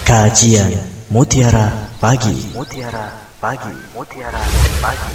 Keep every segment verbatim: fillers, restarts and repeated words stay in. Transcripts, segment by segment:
Kajian Mutiara Pagi. Mutiara Pagi. Mutiara Pagi.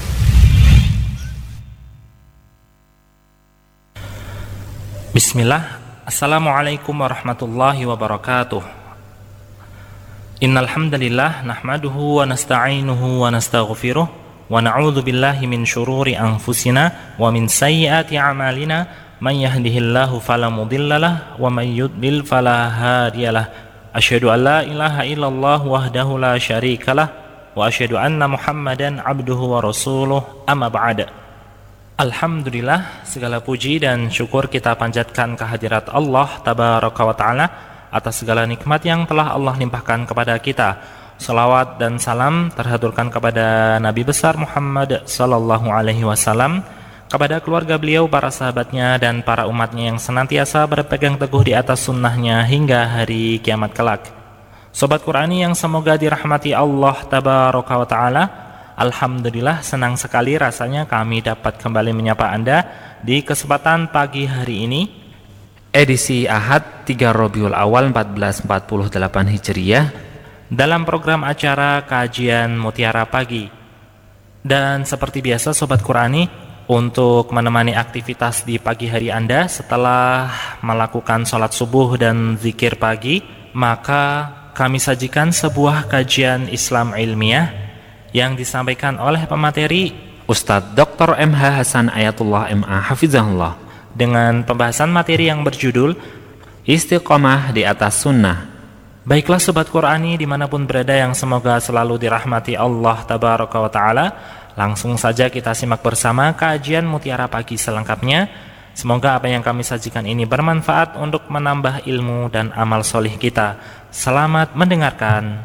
Bismillah. Assalamualaikum warahmatullahi wabarakatuh. Innal hamdalillah nahmaduhu wa nasta'inuhu wa nastaghfiruh wa na'udzu billahi min syururi anfusina wa min sayyiati a'malina man yahdihillahu fala mudhillalah wa man yudlil fala hadiyalah. Asyhadu an la ilaha illallah wahdahu la syarikalah wa asyhadu anna Muhammadan abduhu wa rasuluh, amma ba'da. Alhamdulillah, segala puji dan syukur kita panjatkan kehadirat Allah tabaraka wa ta'ala atas segala nikmat yang telah Allah limpahkan kepada kita. Salawat dan salam terhaturkan kepada Nabi besar Muhammad sallallahu alaihi wasallam, kepada keluarga beliau, para sahabatnya, dan para umatnya yang senantiasa berpegang teguh di atas sunnahnya hingga hari kiamat kelak. Sobat Qurani yang semoga dirahmati Allah tabaraka wa ta'ala, alhamdulillah senang sekali rasanya kami dapat kembali menyapa Anda di kesempatan pagi hari ini, edisi Ahad tiga Rabiul Awal empat belas empat puluh delapan Hijriyah, dalam program acara Kajian Mutiara Pagi. Dan seperti biasa Sobat Qurani, untuk menemani aktivitas di pagi hari Anda setelah melakukan sholat subuh dan zikir pagi, maka kami sajikan sebuah kajian Islam ilmiah yang disampaikan oleh pemateri Ustadz Doktor M H Hasan Ayatullah M A Hafizahullah, dengan pembahasan materi yang berjudul Istiqomah di atas Sunnah. Baiklah Sobat Qurani dimanapun berada yang semoga selalu dirahmati Allah tabaraka wa ta'ala, langsung saja kita simak bersama kajian Mutiara Pagi selengkapnya. Semoga apa yang kami sajikan ini bermanfaat untuk menambah ilmu dan amal solih kita. Selamat mendengarkan.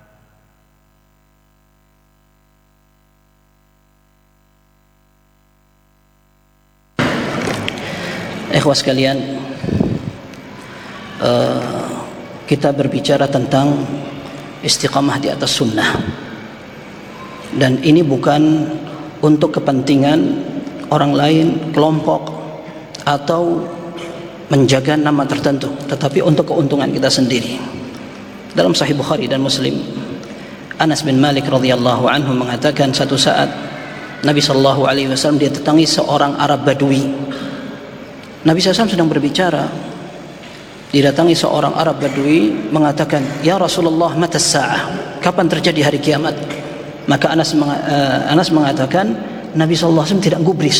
Ikhwas sekalian, uh, kita berbicara tentang istiqamah di atas sunnah. Dan ini bukan untuk kepentingan orang lain, kelompok, atau menjaga nama tertentu, tetapi untuk keuntungan kita sendiri. Dalam Sahih Bukhari dan Muslim, Anas bin Malik radhiyallahu anhu mengatakan, satu saat Nabi sallallahu alaihi wasallam didatangi seorang Arab Badui. Nabi sallallahu alaihi wasallam sedang berbicara, didatangi seorang Arab Badui mengatakan, "Ya Rasulullah, mata as-sa'ah? Kapan terjadi hari kiamat?" Maka Anas, uh, Anas mengatakan, Nabi sallallahu alaihi wasallam tidak gubris,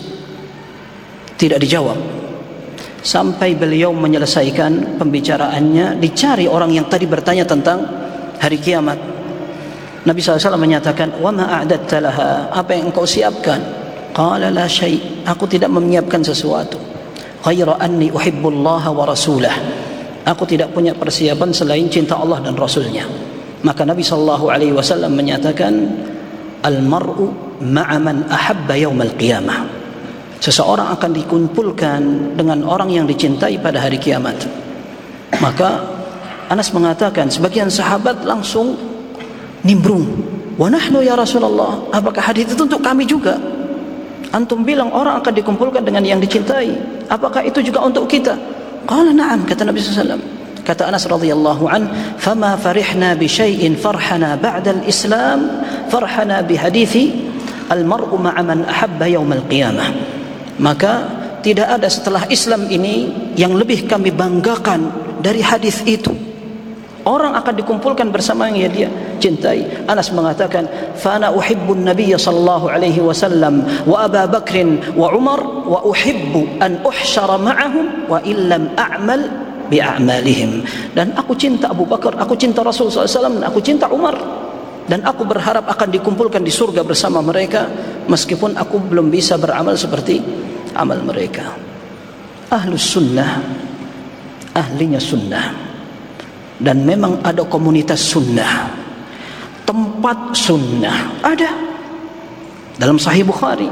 tidak dijawab, sampai beliau menyelesaikan pembicaraannya. Dicari orang yang tadi bertanya tentang hari kiamat. Nabi sallallahu alaihi wasallam menyatakan, "Wa ma a'dadta laha?" Apa yang engkau siapkan? Qala la syai', aku tidak menyiapkan sesuatu. Ghaira anni uhibbullaha wa rasulah, aku tidak punya persiapan selain cinta Allah dan Rasulnya. Maka Nabi sallallahu alaihi wasallam menyatakan, al-mar'u ma'a man ahabba yaumal qiyamah. Seseorang akan dikumpulkan dengan orang yang dicintai pada hari kiamat. Maka Anas mengatakan, sebagian sahabat langsung nimbrung, "Wa nahnu ya Rasulullah, apakah hadis itu untuk kami juga? Antum bilang orang akan dikumpulkan dengan yang dicintai, apakah itu juga untuk kita?" Qala na'am, kata Nabi sallallahu alaihi wasallam. Kata Anas radhiyallahu an, "Fama farihna bi syai'in farhana ba'da al-Islam, farhana bi hadithi al-mar'u ma'a man ahabba yaumal qiyamah." Maka tidak ada setelah Islam ini yang lebih kami banggakan dari hadis itu. Orang akan dikumpulkan bersama yang dia cintai. Anas mengatakan, "Fa ana uhibbun nabiy sallallahu alaihi wasallam wa Abu Bakr wa Umar wa uhibbu an uhsyara ma'ahum wa illam a'mal bi'amalihim." Dan aku cinta Abu Bakar, aku cinta Rasul sallallahu alaihi wasallam, aku cinta Umar, dan aku berharap akan dikumpulkan di surga bersama mereka meskipun aku belum bisa beramal seperti amal mereka. Ahlus sunnah, ahlinya sunnah. Dan memang ada komunitas sunnah, tempat sunnah ada. Dalam Sahih Bukhari,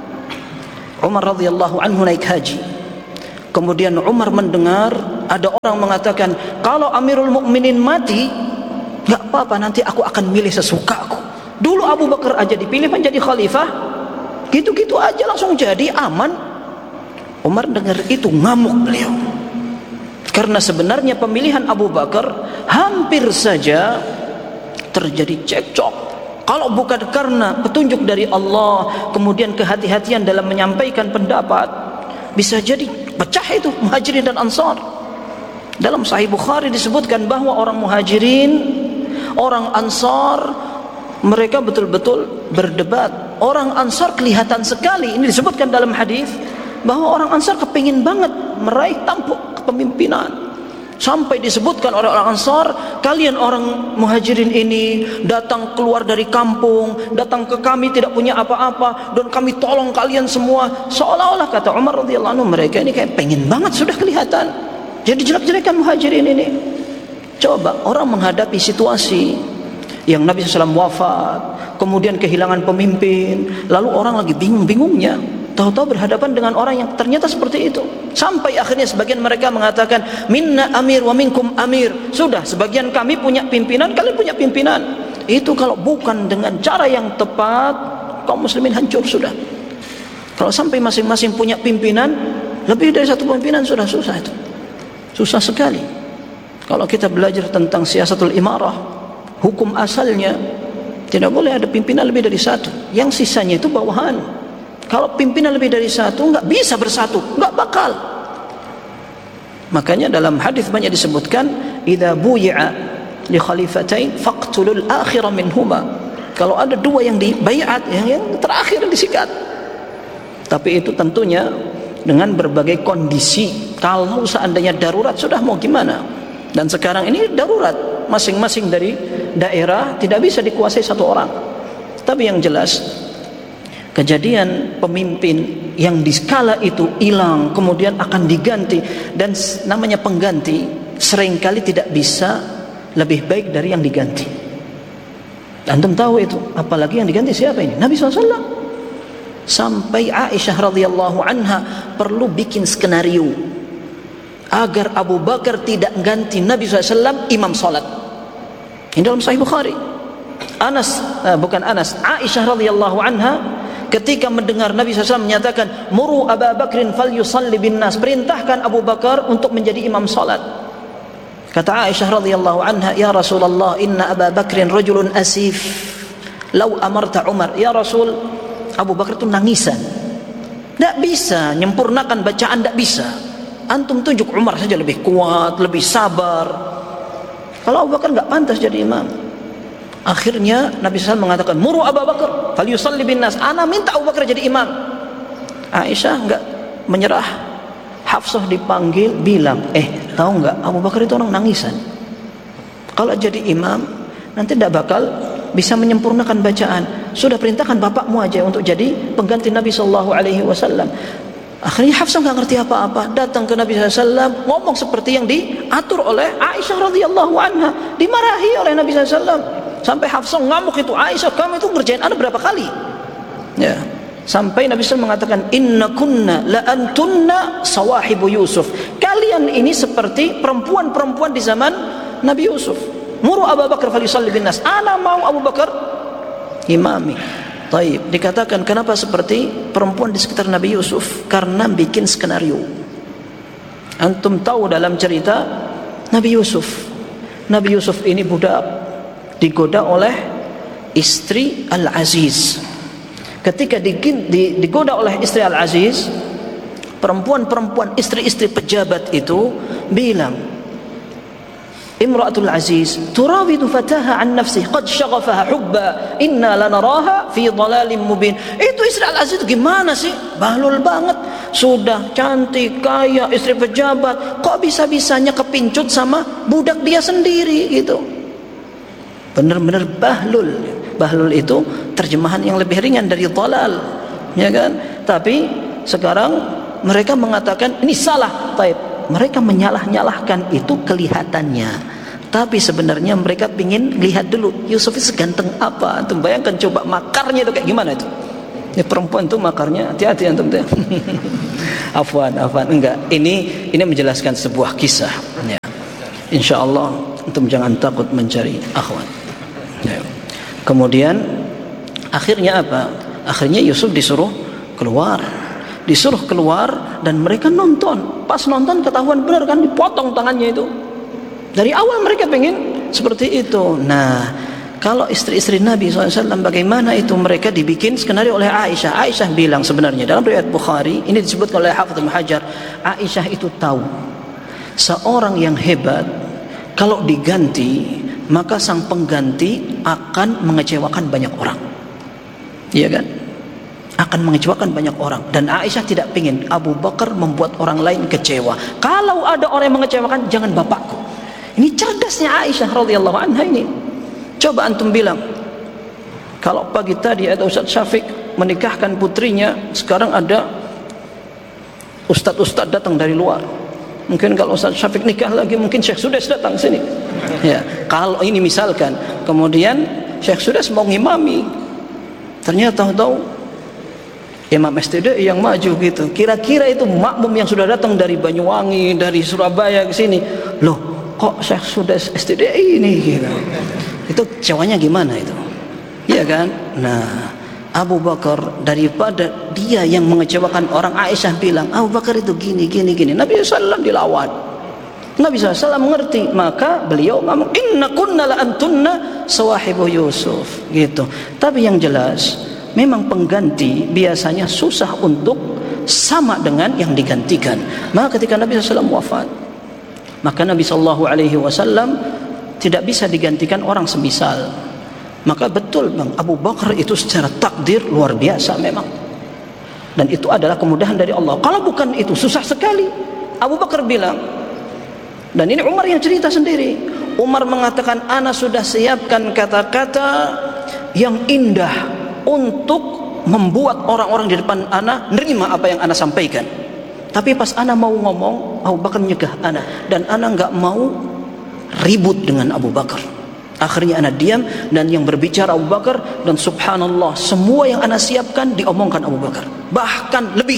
Umar radhiyallahu anhu naik haji. Kemudian Umar mendengar ada orang mengatakan, kalau Amirul Mukminin mati, gak apa-apa, nanti aku akan milih sesukaku. Dulu Abu Bakar aja dipilih menjadi khalifah, gitu-gitu aja langsung jadi, aman. Umar dengar itu ngamuk beliau. Karena sebenarnya pemilihan Abu Bakar hampir saja terjadi cekcok. Kalau bukan karena petunjuk dari Allah, kemudian kehati-hatian dalam menyampaikan pendapat, bisa jadi pecah itu Muhajirin dan Ansar. Dalam Sahih Bukhari disebutkan bahwa orang Muhajirin, orang Ansar, mereka betul-betul berdebat. Orang Ansar kelihatan sekali, ini disebutkan dalam hadis, bahwa orang Ansar kepingin banget meraih tampuk kepemimpinan. Sampai disebutkan oleh orang Ansar, kalian orang Muhajirin ini datang keluar dari kampung, datang ke kami tidak punya apa-apa, dan kami tolong kalian semua. Seolah-olah kata Umar radhiyallahu anhu, mereka ini kayak pengen banget, sudah kelihatan. Jadi jelek-jelekan Muhajirin ini. Coba orang menghadapi situasi yang Nabi shallallahu alaihi wasallam wafat, kemudian kehilangan pemimpin, lalu orang lagi bingung-bingungnya, tahu-tahu berhadapan dengan orang yang ternyata seperti itu. Sampai akhirnya sebagian mereka mengatakan, minna amir wa minkum amir. Sudah, sebagian kami punya pimpinan, kalian punya pimpinan. Itu kalau bukan dengan cara yang tepat, kaum muslimin hancur sudah. Kalau sampai masing-masing punya pimpinan, lebih dari satu pimpinan sudah susah itu. Susah sekali. Kalau kita belajar tentang siasatul imarah, hukum asalnya tidak boleh ada pimpinan lebih dari satu. Yang sisanya itu bawahan. Kalau pimpinan lebih dari satu nggak bisa bersatu, nggak bakal. Makanya dalam hadis banyak disebutkan, idza buyi'a li khalifatain faqtulul akhira minhuma. Kalau ada dua yang dibaiat, yang, yang terakhir disikat. Tapi itu tentunya dengan berbagai kondisi. Kalau seandainya darurat, sudah mau gimana? Dan sekarang ini darurat, masing-masing dari daerah tidak bisa dikuasai satu orang. Tapi yang jelas, kejadian pemimpin yang di skala itu hilang kemudian akan diganti, dan namanya pengganti seringkali tidak bisa lebih baik dari yang diganti. Antum tahu itu, apalagi yang diganti siapa ini? Nabi shallallahu alaihi wasallam. Sampai Aisyah radhiyallahu anha perlu bikin skenario agar Abu Bakar tidak ganti Nabi shallallahu alaihi wasallam imam salat. Ini dalam Sahih Bukhari. Anas, uh, bukan Anas, Aisyah radhiyallahu anha ketika mendengar Nabi shallallahu alaihi wasallam menyatakan, muru Abu Bakrin fal yusalli bin nas, perintahkan Abu Bakar untuk menjadi imam salat. Kata Aisyah radhiyallahu anha, ya Rasulullah, inna Abu Bakrin rajulun asif, lau amarta Umar. Ya Rasul, Abu Bakar itu nangisan, tidak bisa menyempurnakan bacaan, tidak bisa. Antum tunjuk Umar saja lebih kuat, lebih sabar. Kalau Abu Bakar nggak pantas jadi imam. Akhirnya Nabi shallallahu alaihi wasallam mengatakan, muru Abu Bakar fal yusalli bin nas, ana minta Abu Bakar jadi imam. Aisyah enggak menyerah. Hafsah dipanggil, bilang, eh tahu enggak, Abu Bakar itu orang nangisan. Kalau jadi imam nanti tidak bakal bisa menyempurnakan bacaan. Sudah perintahkan bapakmu aja untuk jadi pengganti Nabi sallallahu alaihi wasallam. Akhirnya Hafsah enggak ngerti apa-apa, datang ke Nabi sallallahu alaihi wasallam, ngomong seperti yang diatur oleh Aisyah radhiyallahu anha, dimarahi oleh Nabi sallallahu alaihi wasallam. Sampai Hafsah ngamuk itu, Aisyah kamu itu ngerjain anak berapa kali? Ya. Sampai Nabi shallallahu alaihi wasallam mengatakan, inna kunna la antunna sawahibu Yusuf. Kalian ini seperti perempuan-perempuan di zaman Nabi Yusuf. Muru Abu Bakar falyusalli bin nas. Ana mau Abu Bakar imami. Taib. Dikatakan kenapa seperti perempuan di sekitar Nabi Yusuf? Karena bikin skenario. Antum tahu dalam cerita Nabi Yusuf. Nabi Yusuf ini budak, digoda oleh istri Al-Aziz. Ketika digoda oleh istri Al-Aziz, perempuan-perempuan istri-istri pejabat itu bilang, Imra'atul Aziz turawidu fataha an nafsih qad syaghafaha hubba inna lanaraha fi dhalalin mubin. Itu istri Al-Aziz gimana sih? Bahlul banget, sudah cantik, kaya, istri pejabat, kok bisa-bisanya kepincut sama budak dia sendiri gitu. Benar-benar bahlul. Bahlul itu terjemahan yang lebih ringan dari dhalal, ya kan? Tapi sekarang mereka mengatakan ini salah. Taib. Mereka menyalah-nyalahkan itu kelihatannya, tapi sebenarnya mereka ingin lihat dulu Yusuf itu seganteng apa. Antum bayangkan coba makarnya itu kayak gimana itu. Ini perempuan itu makarnya, hati-hati antum tuh. Afwan, afwan, enggak. Ini ini menjelaskan sebuah kisah. Ya. Insyaallah antum jangan takut mencari akhwan. Ya. Kemudian akhirnya apa? Akhirnya Yusuf disuruh keluar, disuruh keluar dan mereka nonton. Pas nonton ketahuan benar kan, dipotong tangannya itu. Dari awal mereka pengen seperti itu. Nah, kalau istri-istri Nabi shallallahu alaihi wasallam, bagaimana itu mereka dibikin skenario oleh Aisyah. Aisyah bilang sebenarnya dalam riwayat Bukhari, ini disebutkan oleh Hafidz Ibnu Hajar, Aisyah itu tahu seorang yang hebat kalau diganti maka sang pengganti akan mengecewakan banyak orang. Iya kan? Akan mengecewakan banyak orang. Dan Aisyah tidak ingin Abu Bakar membuat orang lain kecewa. Kalau ada orang yang mengecewakan, jangan bapakku. Ini cerdasnya Aisyah radhiyallahu anha ini. Coba antum bilang, kalau pagi tadi ada Ustaz Syafiq menikahkan putrinya, sekarang ada ustaz-ustaz datang dari luar. Mungkin kalau Ustaz Syafiq nikah lagi, mungkin Syekh Sudes datang sini. Ya, kalau ini misalkan, kemudian Syekh Sudes mau ngimami, ternyata tahu Imam S T D I yang maju gitu. Kira-kira itu makmum yang sudah datang dari Banyuwangi, dari Surabaya ke sini. Loh, kok Syekh Sudes S T D I ini gitu. Itu cewanya gimana itu? Iya kan? Nah, Abu Bakar daripada dia yang mengecewakan orang, Aisyah bilang Abu Bakar itu gini gini gini. Nabi shallallahu alaihi wasallam dilawan. Nabi shallallahu alaihi wasallam mengerti, maka beliau ngomong inna kunna la antunna sawahibu Yusuf gitu. Tapi yang jelas memang pengganti biasanya susah untuk sama dengan yang digantikan. Maka ketika Nabi shallallahu alaihi wasallam wafat, maka Nabi shallallahu alaihi wasallam tidak bisa digantikan orang semisal. Maka betul Bang, Abu Bakar itu secara takdir luar biasa memang. Dan itu adalah kemudahan dari Allah. Kalau bukan itu susah sekali. Abu Bakar bilang, dan ini Umar yang cerita sendiri. Umar mengatakan, ana sudah siapkan kata-kata yang indah untuk membuat orang-orang di depan ana nerima apa yang ana sampaikan. Tapi pas ana mau ngomong, Abu Bakar nyegah ana, dan ana enggak mau ribut dengan Abu Bakar. Akhirnya ana diam, dan yang berbicara Abu Bakar, dan subhanallah semua yang ana siapkan diomongkan Abu Bakar, bahkan lebih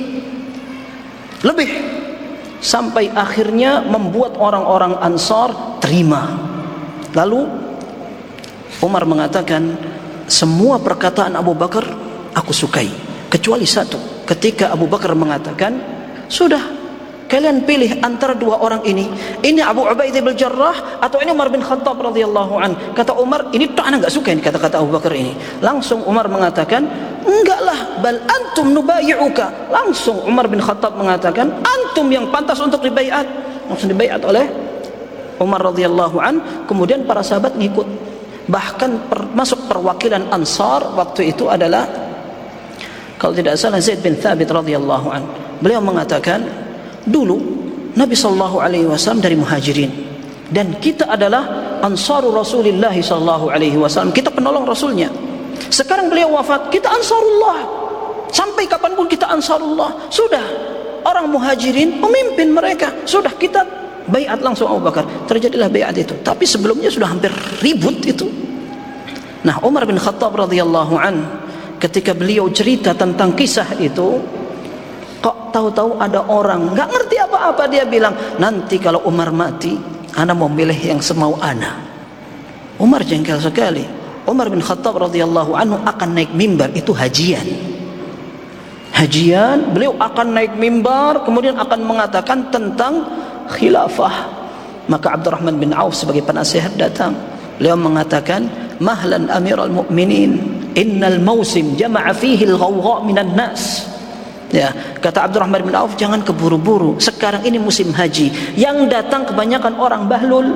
lebih sampai akhirnya membuat orang-orang Ansar terima. Lalu Umar mengatakan, semua perkataan Abu Bakar aku sukai kecuali satu. Ketika Abu Bakar mengatakan, sudah kalian pilih antara dua orang ini, ini Abu Ubaidah bin Jarrah atau ini Umar bin Khattab radhiyallahu an. Kata Umar, ini tuh anak enggak suka ini kata-kata Abu Bakar ini. Langsung Umar mengatakan, enggaklah, bal antum nubayi'uka. Langsung Umar bin Khattab mengatakan, antum yang pantas untuk dibaiat. Langsung dibaiat oleh Umar radhiyallahu an. Kemudian para sahabat ngikut. Bahkan per, masuk perwakilan Ansar waktu itu adalah, kalau tidak salah, Zaid bin Thabit radhiyallahu an. Beliau mengatakan, dulu Nabi sallallahu alaihi wasallam dari Muhajirin, dan kita adalah Ansarul Rasulillah sallallahu alaihi wasallam, kita penolong Rasulnya. Sekarang beliau wafat, kita Ansarullah, sampai kapanpun kita Ansarullah. Sudah, orang Muhajirin pemimpin mereka, sudah kita baiat langsung Abu Bakar. Terjadilah baiat itu, tapi sebelumnya sudah hampir ribut itu. Nah, Umar bin Khattab radhiyallahu an, ketika beliau cerita tentang kisah itu, kok tahu-tahu ada orang nggak ngerti apa-apa, dia bilang, nanti kalau Umar mati, ana mau milih yang semau ana. Umar jengkel sekali. Umar bin Khattab radhiyallahu anhu akan naik mimbar, itu hajian. Hajian, beliau akan naik mimbar, kemudian akan mengatakan tentang khilafah. Maka Abdurrahman bin Auf sebagai penasihat datang. Beliau mengatakan, mahlan amiral mu'minin, innal mausim jama'a fihi al-ghawgha' minan nas. Ya, kata Abdurrahman bin Auf, jangan keburu-buru. Sekarang ini musim haji, yang datang kebanyakan orang bahlul.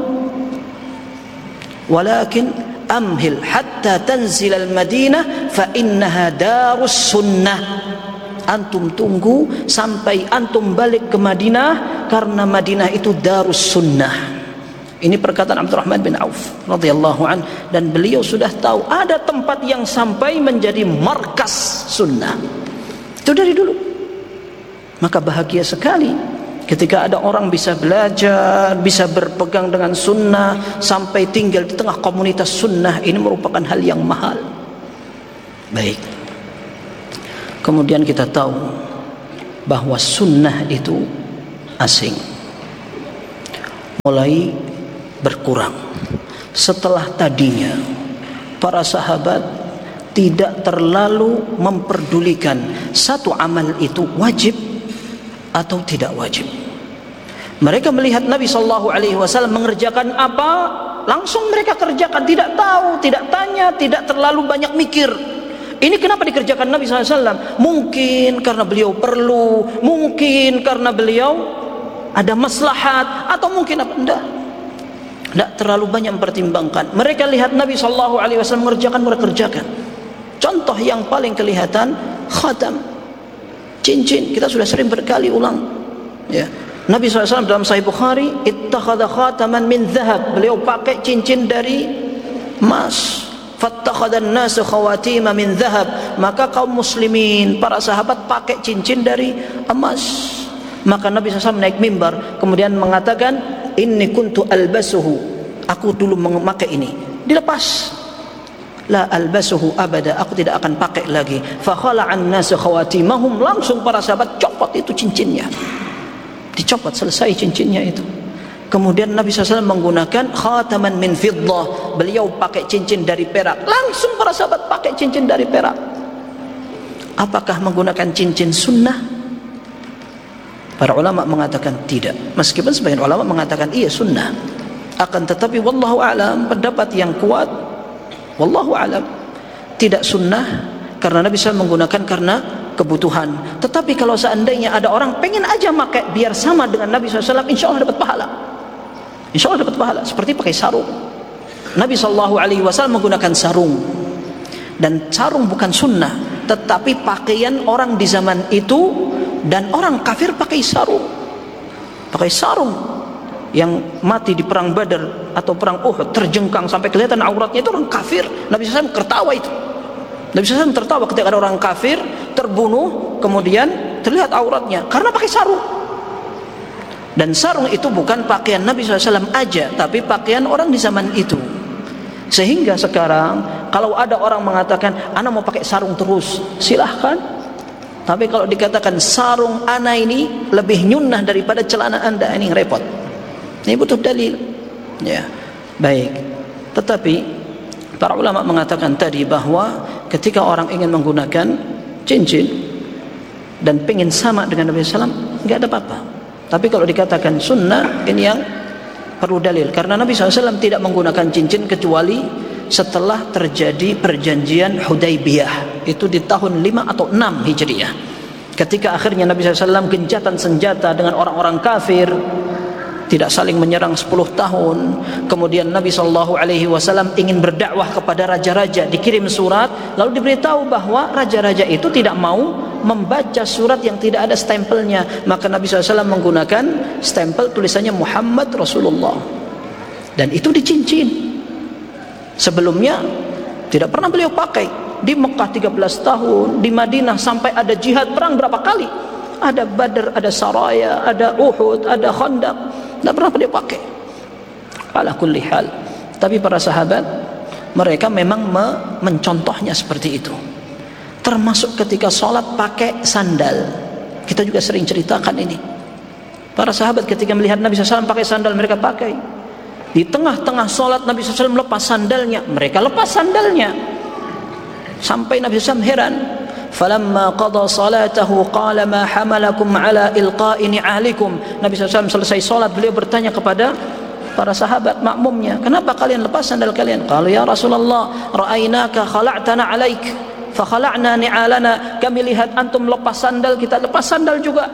Walakin amhil hatta tanzil al-Madinah fa innaha darus sunnah. Antum tunggu sampai antum balik ke Madinah, karena Madinah itu darus sunnah. Ini perkataan Abdurrahman bin Auf radhiyallahu an, dan beliau sudah tahu ada tempat yang sampai menjadi markas sunnah. Itu dari dulu. Maka bahagia sekali ketika ada orang bisa belajar, bisa berpegang dengan sunnah, sampai tinggal di tengah komunitas sunnah. Ini merupakan hal yang mahal. Baik. Kemudian kita tahu bahwa sunnah itu asing, mulai berkurang. Setelah tadinya para sahabat tidak terlalu memperdulikan satu amal itu wajib atau tidak wajib. Mereka melihat Nabi sallallahu alaihi wasallam mengerjakan apa, langsung mereka kerjakan, tidak tahu, tidak tanya, tidak terlalu banyak mikir. Ini kenapa dikerjakan Nabi sallallahu alaihi wasallam? Mungkin karena beliau perlu, mungkin karena beliau ada maslahat, atau mungkin apa? Enggak. Enggak terlalu banyak mempertimbangkan. Mereka lihat Nabi sallallahu alaihi wasallam mengerjakan, mereka kerjakan. Contoh yang paling kelihatan, khatam, cincin. Kita sudah sering berkali ulang, ya. Nabi sallallahu alaihi wasallam dalam Sahih Bukhari, ittakhadha khataman min dhahab. Beliau pakai cincin dari emas. Fattakhadha an-nasu khawatima min dhahab. Maka kaum muslimin, para sahabat pakai cincin dari emas. Maka Nabi sallallahu alaihi wasallam naik mimbar, kemudian mengatakan, inni kuntu albasuhu. Aku dulu memakai ini. Dilepas. La albasuhu abada. Aku tidak akan pakai lagi. Fa khala'an nasu khawatimahum. Langsung para sahabat copot itu cincinnya. Dicopot, selesai cincinnya itu. Kemudian Nabi sallallahu alaihi wasallam menggunakan khataman min fiddah. Beliau pakai cincin dari perak. Langsung para sahabat pakai cincin dari perak. Apakah menggunakan cincin sunnah? Para ulama mengatakan tidak. Meskipun sebagian ulama mengatakan iya sunnah. Akan tetapi wallahu a'lam, pendapat yang kuat, wallahu a'lam, tidak sunnah, karena Nabi sallallahu alaihi wasallam menggunakan karena kebutuhan. Tetapi kalau seandainya ada orang pengen aja pakai biar sama dengan Nabi sallallahu alaihi wasallam, insya Allah dapat pahala. Insya Allah dapat pahala. Seperti pakai sarung. Nabi sallallahu alaihi wasallam menggunakan sarung. Dan sarung bukan sunnah, tetapi pakaian orang di zaman itu. Dan orang kafir pakai sarung. Pakai sarung. Yang mati di perang Badar atau perang Uhud, terjengkang sampai kelihatan auratnya, itu orang kafir. Nabi sallallahu alaihi wasallam tertawa itu. Nabi sallallahu alaihi wasallam tertawa ketika ada orang kafir terbunuh, kemudian terlihat auratnya karena pakai sarung. Dan sarung itu bukan pakaian Nabi sallallahu alaihi wasallam aja, tapi pakaian orang di zaman itu. Sehingga sekarang kalau ada orang mengatakan ana mau pakai sarung terus, silahkan. Tapi kalau dikatakan sarung ana ini lebih nyunnah daripada celana anda, ini repot. Ini butuh dalil. Ya, baik. Tetapi para ulama mengatakan tadi bahwa ketika orang ingin menggunakan cincin dan pengen sama dengan Nabi sallallahu alaihi wasallam, enggak ada apa-apa. Tapi kalau dikatakan sunnah, ini yang perlu dalil. Karena Nabi sallallahu alaihi wasallam tidak menggunakan cincin kecuali setelah terjadi perjanjian Hudaybiyah. Itu di tahun lima atau enam Hijriah. Ketika akhirnya Nabi sallallahu alaihi wasallam gencatan senjata dengan orang-orang kafir, tidak saling menyerang sepuluh tahun. Kemudian Nabi sallallahu alaihi wasallam ingin berdakwah kepada raja-raja, dikirim surat, lalu diberitahu bahwa raja-raja itu tidak mau membaca surat yang tidak ada stempelnya. Maka Nabi sallallahu alaihi wasallam menggunakan stempel tulisannya Muhammad Rasulullah. Dan itu dicincin. Sebelumnya tidak pernah beliau pakai. Di Mekah tiga belas tahun, di Madinah sampai ada jihad perang berapa kali? Ada Badr, ada Saraya, ada Uhud, ada Khandaq. Tidak pernah beliau pakai. Ala kulli hal. Tapi para sahabat, mereka memang me mencontohnya seperti itu. Termasuk ketika sholat pakai sandal. Kita juga sering ceritakan ini. Para sahabat ketika melihat Nabi sallallahu alaihi wasallam pakai sandal, mereka pakai. Di tengah-tengah sholat Nabi sallallahu alaihi wasallam lepas sandalnya, mereka lepas sandalnya. Sampai Nabi sallallahu alaihi wasallam heran. Falamma qada salatahu qala ma hamalakum ala ilqa'i ni'alikum. Nabi sallallahu alaihi wasallam selesai salat, beliau bertanya kepada para sahabat makmumnya, kenapa kalian lepas sandal kalian? Qalu ya Rasulullah, ra'ainaka khala'tana 'alaik fa khala'na ni'alana. Kami lihat antum lepas sandal, kita lepas sandal juga.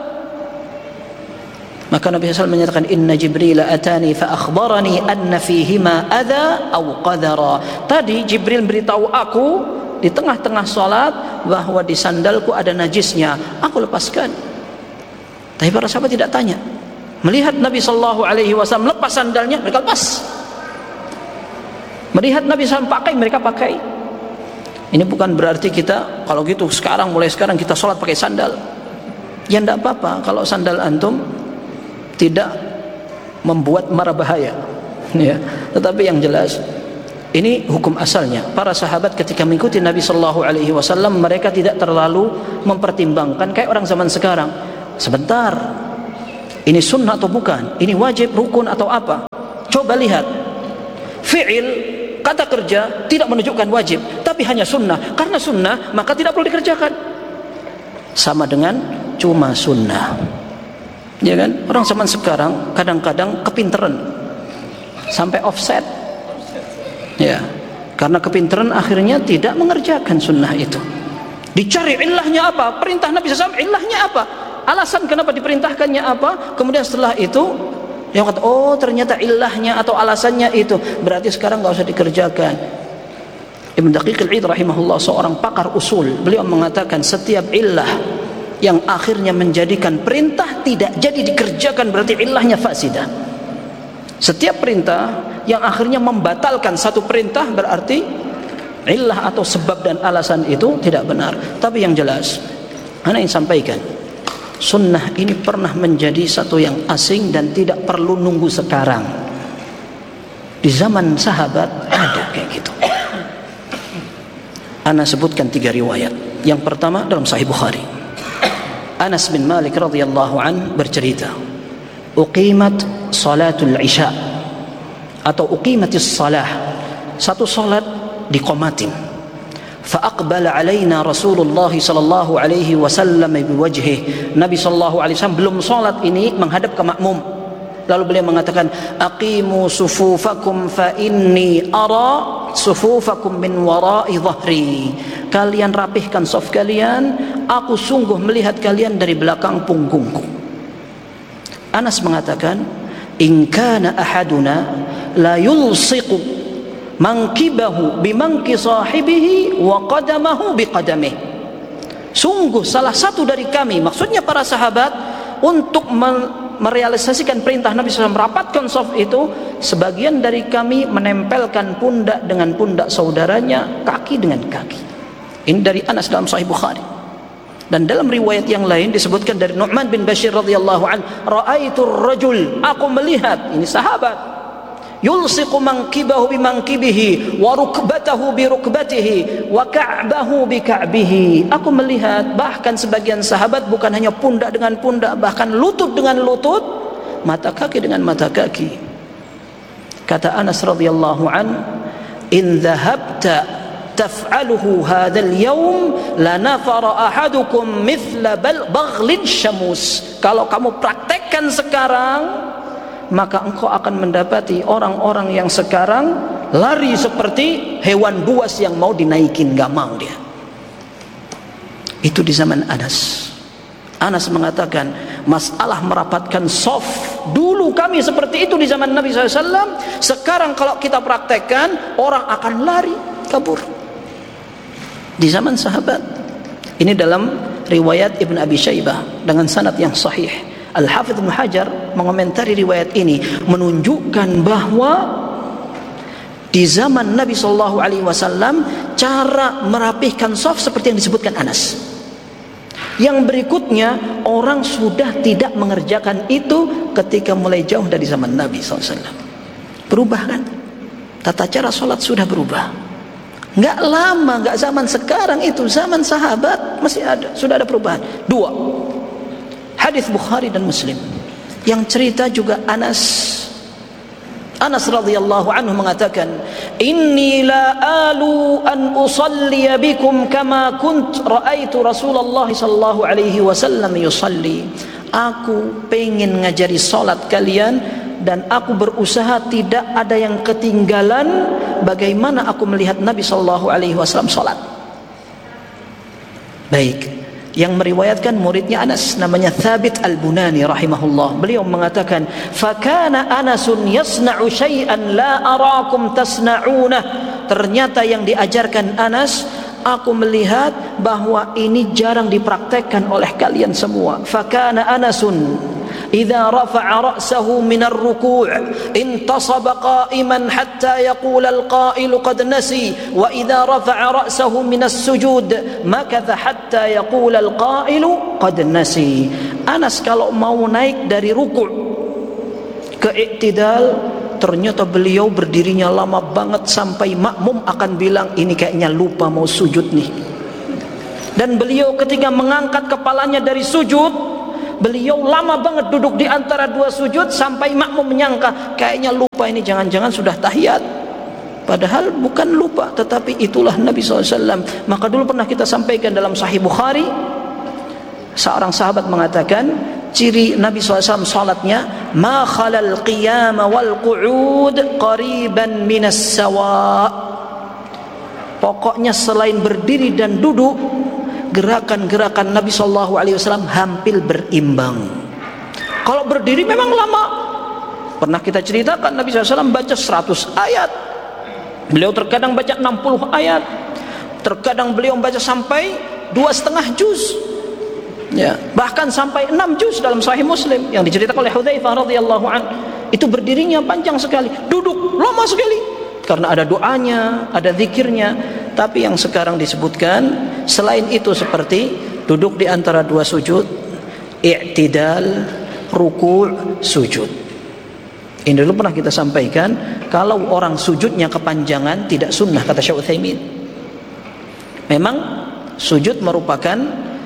Maka Nabi sallallahu alaihi wasallam menyatakan, inna Jibril atani fa akhbarani anna fihima adha aw qadara. Tadi Jibril beritahu aku di tengah-tengah salat bahwa di sandalku ada najisnya, aku lepaskan. Tapi para sahabat tidak tanya. Melihat Nabi sallallahu alaihi wasallam lepas sandalnya, mereka lepas. Melihat Nabi sallallahu alaihi wasallam pakai, mereka pakai. Ini bukan berarti kita kalau gitu sekarang mulai sekarang kita salat pakai sandal. Ya enggak apa-apa kalau sandal antum tidak membuat mara bahaya. Ya, tetapi yang jelas ini hukum asalnya. Para sahabat ketika mengikuti Nabi sallallahu alaihi wasallam, mereka tidak terlalu mempertimbangkan kayak orang zaman sekarang. Sebentar, ini sunnah atau bukan? Ini wajib, rukun atau apa? Coba lihat. Fi'il, kata kerja tidak menunjukkan wajib, tapi hanya sunnah. Karena sunnah, maka tidak perlu dikerjakan. Sama dengan cuma sunnah. Ya kan? Orang zaman sekarang kadang-kadang kepinteran sampai offset. Ya. Karena kepinteran akhirnya tidak mengerjakan sunnah itu. Dicari ilahnya apa? Perintah Nabi shallallahu alaihi wasallam ilahnya apa? Alasan kenapa diperintahkannya apa? Kemudian setelah itu dia kata, oh ternyata ilahnya atau alasannya itu, berarti sekarang nggak usah dikerjakan. Ibn Daqiq al-Id rahimahullah, seorang pakar usul, beliau mengatakan setiap ilah yang akhirnya menjadikan perintah tidak jadi dikerjakan berarti ilahnya fasidah. Setiap perintah yang akhirnya membatalkan satu perintah berarti illah atau sebab dan alasan itu tidak benar. Tapi yang jelas, ana ingin sampaikan, sunnah ini pernah menjadi satu yang asing dan tidak perlu nunggu sekarang. Di zaman sahabat ada kayak gitu. Ana sebutkan tiga riwayat. Yang pertama dalam Sahih Bukhari. Anas bin Malik radhiyallahu an bercerita, uqimat salatul isya atau uqimatis salah, satu salat diqomatin. Fa aqbala alaina Rasulullah sallallahu alaihi wasallam biwajhihi. Nabi sallallahu alaihi wasallam belum salat ini menghadap ke makmum. Lalu beliau mengatakan, aqimu sufufakum fa inni ara sufufakum min wara'i dhahri. Kalian rapihkan saf kalian, aku sungguh melihat kalian dari belakang punggungku. Anas mengatakan, in kana ahaduna la yulsiqu mankibahu bimanki sahibihi wa qadamahu biqadamih. Sungguh salah satu dari kami, maksudnya para sahabat, untuk merealisasikan perintah Nabi shallallahu alaihi wasallam merapatkan saf itu, sebagian dari kami menempelkan pundak dengan pundak saudaranya, kaki dengan kaki. Ini dari Anas dalam Sahih Bukhari. Dan dalam riwayat yang lain disebutkan dari Nu'man bin Bashir radhiyallahu an, ra'aitu rajul, aku melihat, ini sahabat, yulsiqu mankibahu bimankibihi wa rukbatahu bi rukbatihi wa ka'bahu bi ka'bihi. Aku melihat bahkan sebagian sahabat bukan hanya pundak dengan pundak, bahkan lutut dengan lutut, mata kaki dengan mata kaki. Kata Anas radhiyallahu an, in dhahabta taf'aluhu hadzal yawm lanafara ahadukum mithla baghlin syamus. Kalau kamu praktekkan sekarang, maka engkau akan mendapati orang-orang yang sekarang lari seperti hewan buas yang mau dinaikin, gak mau dia. Itu di zaman Anas. Anas mengatakan, masalah merapatkan shaf, dulu kami seperti itu di zaman Nabi shallallahu alaihi wasallam. Sekarang kalau kita praktekkan, orang akan lari, kabur. Di zaman sahabat. Ini dalam riwayat Ibn Abi Syaibah dengan sanad yang sahih. Al-Hafidz Ibnu Hajar mengomentari riwayat ini, menunjukkan bahwa di zaman Nabi shallallahu alaihi wasallam cara merapihkan shaf seperti yang disebutkan Anas. Yang berikutnya, orang sudah tidak mengerjakan itu ketika mulai jauh dari zaman Nabi shallallahu alaihi wasallam. Berubah kan? Tata cara sholat sudah berubah. Nggak lama, nggak zaman sekarang itu, zaman sahabat masih ada, sudah ada perubahan. Dua, hadis Bukhari dan Muslim yang cerita juga Anas. Anas radhiyallahu anhu mengatakan, inni la alu an usalli bikum kama kunt raaitu Rasulullah sallallahu alaihi wasallam yusalli. Aku pengen ngajari salat kalian dan aku berusaha tidak ada yang ketinggalan bagaimana aku melihat Nabi sallallahu alaihi wasallam salat. Baik, yang meriwayatkan muridnya Anas namanya Thabit Al-Bunani rahimahullah. Beliau mengatakan, "Fakana Anasun yasna'u syai'an la arakum tasna'unah." Ternyata yang diajarkan Anas, aku melihat bahwa ini jarang dipraktekkan oleh kalian semua. Fakana Anasun idza rafa'a ra'sahu min ar-ruku' intasaba qa'iman hatta yaqula al-qa'ilu qad nasi wa idza rafa'a ra'sahu min as-sujud makatha hatta yaqula al-qa'ilu qad nasi. Anas kalau mau naik dari ruku' ke i'tidal, ternyata beliau berdirinya lama banget sampai makmum akan bilang ini kayaknya lupa mau sujud nih. Dan beliau ketika mengangkat kepalanya dari sujud, beliau lama banget duduk di antara dua sujud sampai makmum menyangka kayaknya lupa ini, jangan-jangan sudah tahiyat. Padahal bukan lupa, tetapi itulah Nabi shallallahu alaihi wasallam. Maka dulu pernah kita sampaikan dalam Sahih Bukhari, seorang sahabat mengatakan, ciri Nabi shallallahu alaihi wasallam salatnya ma khalal qiyam wal qu'ud qariban minas sawa. Pokoknya selain berdiri dan duduk, gerakan-gerakan Nabi shallallahu alaihi wasallam hampir berimbang. Kalau berdiri memang lama. Pernah kita ceritakan Nabi shallallahu alaihi wasallam baca seratus ayat. Beliau terkadang baca enam puluh ayat. Terkadang beliau membaca sampai dua setengah juz, ya, bahkan sampai enam juz dalam Sahih Muslim yang diceritakan oleh Hudzaifah radhiyallahu an. Itu berdirinya panjang sekali, duduk lama sekali karena ada doanya, ada zikirnya. Tapi yang sekarang disebutkan selain itu seperti duduk di antara dua sujud, i'tidal, ruku', sujud. Ini dulu pernah kita sampaikan, kalau orang sujudnya kepanjangan tidak sunnah, kata Syekh Utsaimin. Memang sujud merupakan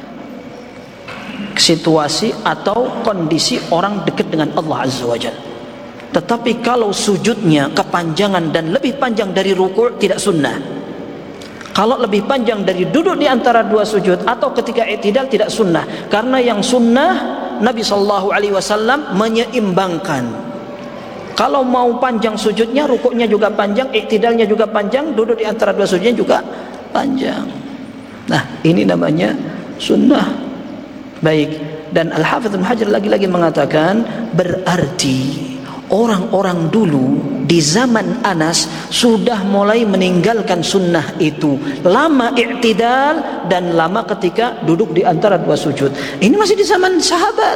situasi atau kondisi orang dekat dengan Allah Azza wa Jalla. Tetapi kalau sujudnya kepanjangan dan lebih panjang dari ruku' tidak sunnah. Kalau lebih panjang dari duduk di antara dua sujud atau ketika i'tidal tidak sunnah. Karena yang sunnah Nabi sallallahu alaihi wasallam menyeimbangkan. Kalau mau panjang sujudnya, rukuknya juga panjang, i'tidalnya juga panjang, duduk di antara dua sujudnya juga panjang. Nah, ini namanya sunnah. Baik, dan Al-Hafidz Ibnu Hajar lagi-lagi mengatakan berarti orang-orang dulu di zaman Anas sudah mulai meninggalkan sunnah itu. Lama i'tidal dan lama ketika duduk di antara dua sujud. Ini masih di zaman sahabat.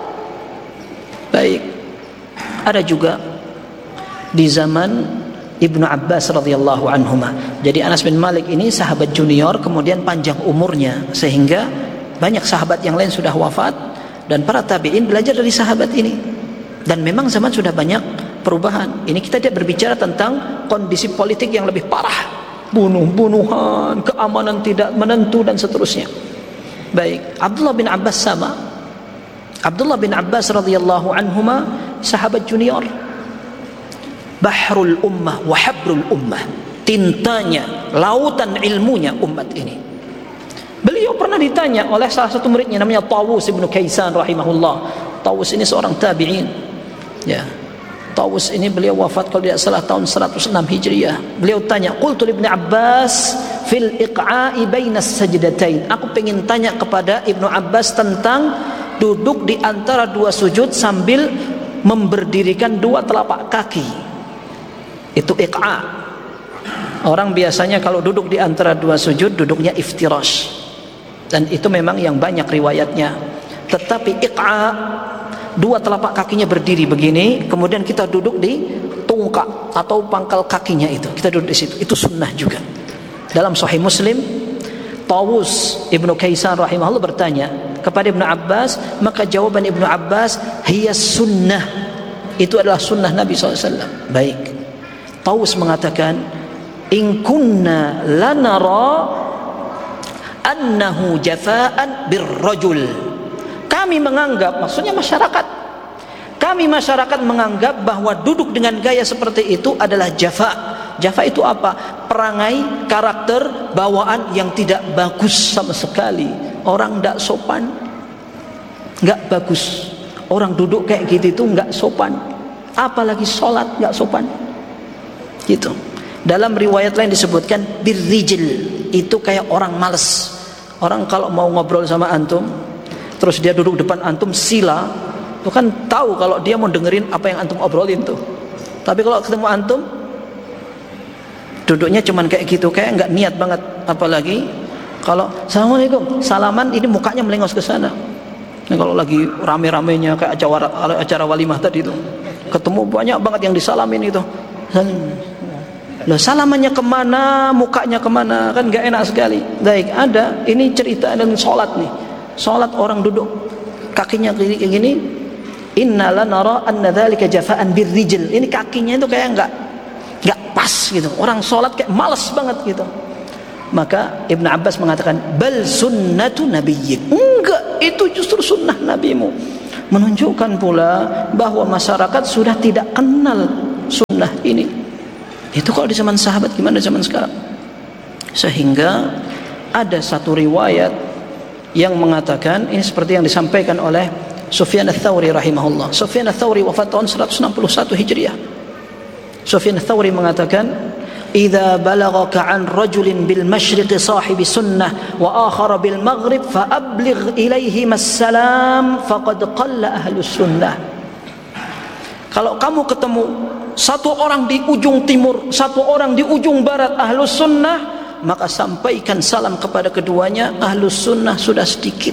Baik, ada juga di zaman Ibnu Abbas radhiyallahu anhuma. Jadi Anas bin Malik ini sahabat junior, kemudian panjang umurnya sehingga banyak sahabat yang lain sudah wafat dan para tabi'in belajar dari sahabat ini. Dan memang zaman sudah banyak perubahan. Ini kita tidak berbicara tentang kondisi politik yang lebih parah, bunuh-bunuhan, keamanan tidak menentu dan seterusnya. Baik, Abdullah bin Abbas sama. Abdullah bin Abbas radhiyallahu anhuma sahabat junior. Bahrul ummah wa habrul ummah, tintanya, lautan ilmunya umat ini. Beliau pernah ditanya oleh salah satu muridnya namanya Tawus ibnu Kaisan rahimahullah. Tawus ini seorang tabi'in, ya. Tawus ini beliau wafat kalau tidak salah tahun seratus enam Hijriah. Beliau tanya, qultu Ibnu Abbas fil iqa'i bainas sajdatain. Aku ingin tanya kepada Ibnu Abbas tentang duduk di antara dua sujud sambil memberdirikan dua telapak kaki. Itu iqa'. Orang biasanya kalau duduk di antara dua sujud duduknya iftirash, dan itu memang yang banyak riwayatnya. Tetapi iqa', dua telapak kakinya berdiri begini, kemudian kita duduk di tungkak atau pangkal kakinya itu, kita duduk di situ. Itu sunnah juga. Dalam Sahih Muslim, Tawus Ibnu Kaisan rahimahullah bertanya kepada Ibnu Abbas, maka jawaban Ibnu Abbas, hiya sunnah. Itu adalah sunnah Nabi shallallahu alaihi wasallam. Baik. Tawus mengatakan, in kunna lanara annahu jafa'an birrajul. Kami menganggap, maksudnya masyarakat, kami masyarakat menganggap bahwa duduk dengan gaya seperti itu adalah jafa. Jafa itu apa? Perangai, karakter, bawaan yang tidak bagus sama sekali. Orang tidak sopan, nggak bagus. Orang duduk kayak gitu itu nggak sopan. Apalagi sholat nggak sopan. Gitu. Dalam riwayat lain disebutkan birrijil, itu kayak orang males. Orang kalau mau ngobrol sama antum, terus dia duduk depan antum sila, itu kan tahu kalau dia mau dengerin apa yang antum obrolin tuh. Tapi kalau ketemu antum, duduknya cuman kayak gitu, kayak nggak niat banget. Apalagi kalau assalamualaikum, salaman ini mukanya melengos ke sana. Nah, kalau lagi rame-ramenya kayak acara acara walimah tadi itu, ketemu banyak banget yang disalamin itu. Loh, salamannya kemana, mukanya kemana, kan gak enak sekali. Baik, ada, ini cerita dan sholat nih. Sholat orang duduk kakinya kayak gini, inna lanara anna dzalika jafa'an birrijil. Ini kakinya itu kayak enggak enggak pas gitu. Orang sholat kayak malas banget gitu. Maka Ibnu Abbas mengatakan, bal sunnatu nabiyyik. Enggak, itu justru sunnah nabimu. Menunjukkan pula bahwa masyarakat sudah tidak kenal sunnah ini. Itu kalau di zaman sahabat, gimana zaman sekarang? Sehingga ada satu riwayat yang mengatakan, ini seperti yang disampaikan oleh Sufyan Ats-Tsauri rahimahullah. Sufyan Ats-Tsauri wafat tahun seratus enam puluh satu Hijriah. Sufyan Ats-Tsauri mengatakan, "Idza balagaka 'an rajulin bil masyriq sahibi sunnah wa akhar bil maghrib fa abligh ilaihi assalam faqad qalla ahlus sunnah." Kalau kamu ketemu satu orang di ujung timur, satu orang di ujung barat ahlus sunnah, maka sampaikan salam kepada keduanya, ahlus sunnah sudah sedikit.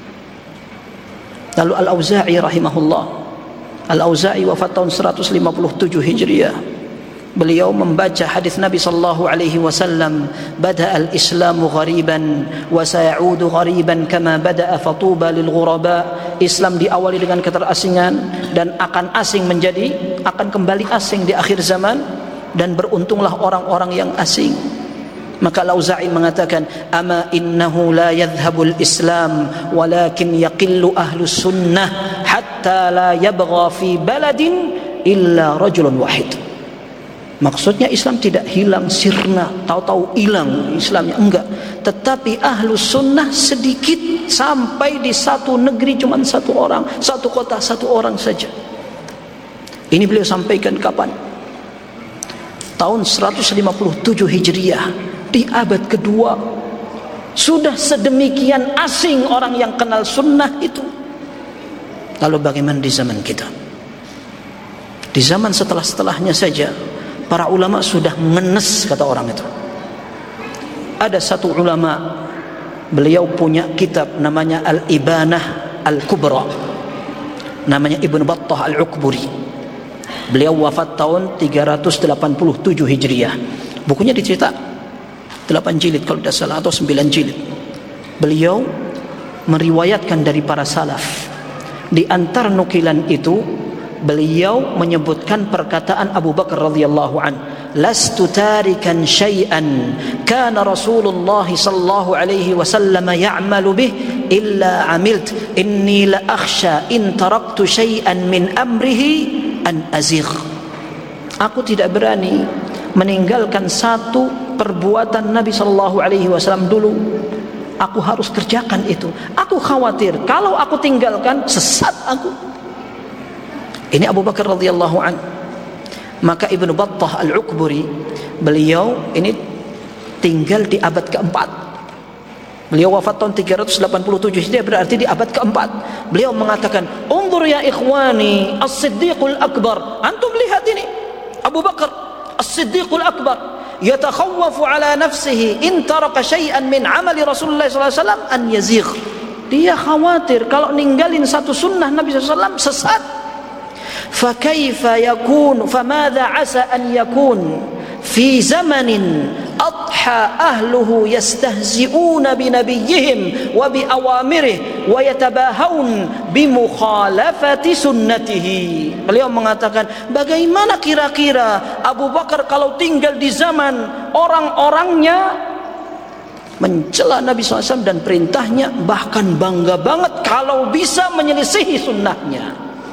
Lalu Al-Auza'i rahimahullah, Al-Auza'i wafat tahun seratus lima puluh tujuh Hijriah. Beliau membaca hadis Nabi sallallahu alaihi wasallam, "Bada'al Islamu ghariban wa sayaudu ghariban kama bada'a fatuba lil ghuraba." Islam diawali dengan keterasingan dan akan asing menjadi akan kembali asing di akhir zaman, dan beruntunglah orang-orang yang asing. Maka Al-Auza'i mengatakan, "Ama innahu la yadhhabul Islam walakin yaqillu ahlus sunnah hatta la yabgha fi baladin illa rajulun wahid." Maksudnya Islam tidak hilang sirna, tahu-tahu hilang Islamnya, enggak. Tetapi ahlus sunnah sedikit, sampai di satu negeri cuma satu orang, satu kota satu orang saja. Ini beliau sampaikan kapan? Tahun seratus lima puluh tujuh Hijriah, di abad kedua. Sudah sedemikian asing orang yang kenal sunnah itu. Lalu bagaimana di zaman kita? Di zaman setelah-setelahnya saja para ulama sudah ngenes, kata orang itu. Ada satu ulama, beliau punya kitab namanya Al-Ibanah Al-Kubra, namanya Ibnu Battah Al-Ukburi. Beliau wafat tahun tiga ratus delapan puluh tujuh Hijriah. Bukunya dicetak delapan jilid kalau tidak salah, atau sembilan jilid. Beliau meriwayatkan dari para salaf. Di antara nukilan itu, beliau menyebutkan perkataan Abu Bakar radhiyallahu an, "Lastu tarikan syai'an kana Rasulullah sallallahu alaihi wasallam ya'malu bih illa 'amilt inni la akhsha in taraktu syai'an min amrihi an azigh." Aku tidak berani meninggalkan satu perbuatan Nabi sallallahu alaihi wasallam dulu. Aku harus kerjakan itu. Aku khawatir kalau aku tinggalkan, sesat aku. Ini Abu Bakar radhiyallahu an. Maka Ibnu Battah Al-Ukburi, beliau ini tinggal di abad keempat. Beliau wafat tahun tiga ratus delapan puluh tujuh Hijriah, berarti di abad keempat. Beliau mengatakan, "Unzur ya ikhwani, As-Siddiqul Akbar." Antum lihat ini, Abu Bakar As-Siddiqul Akbar yatakhawwafu ala nafsihi in taraka syai'an min amali Rasulullah sallallahu alaihi wasallam an yazigh. Dia khawatir kalau ninggalin satu sunnah Nabi sallallahu alaihi wasallam sesat. Fa kaifa yakun, fa madza asa an yakun fi zamanin adha ahluhu yastahzi'una bi nabiyyihim wa bi awamirih wa yatabahun bi mukhalafati sunnatihi. Beliau mengatakan, bagaimana kira-kira Abu Bakar kalau tinggal di zaman orang-orangnya mencela Nabi sallallahu alaihi wasallam dan perintahnya, bahkan bangga banget kalau bisa menyelisihi sunnahnya.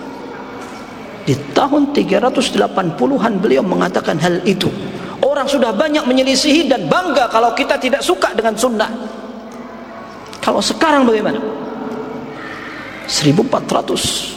Di tahun tiga ratus delapan puluhan beliau mengatakan hal itu. Orang sudah banyak menyelisihi dan bangga kalau kita tidak suka dengan sunnah. Kalau sekarang bagaimana? seribu empat ratus